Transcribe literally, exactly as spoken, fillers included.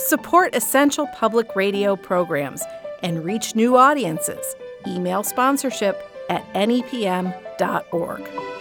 Support essential public radio programs and reach new audiences. Email sponsorship at N E P M dot org.